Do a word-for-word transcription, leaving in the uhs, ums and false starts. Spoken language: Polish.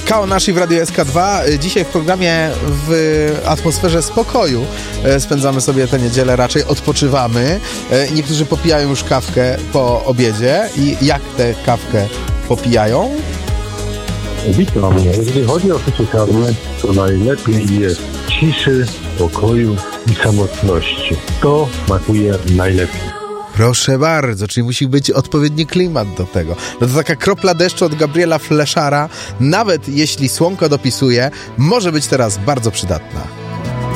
Kaonashi w Radiu S K dwa. Dzisiaj w programie w atmosferze spokoju spędzamy sobie tę niedzielę, raczej odpoczywamy. Niektórzy popijają już kawkę po obiedzie. I jak tę kawkę popijają? Witam. Jeżeli chodzi o życie karne, to najlepiej jest ciszy, spokoju i samotności. To smakuje najlepiej. Proszę bardzo, czyli musi być odpowiedni klimat do tego. No to taka kropla deszczu od Gabriela Fleszara, nawet jeśli słonko dopisuje, może być teraz bardzo przydatna.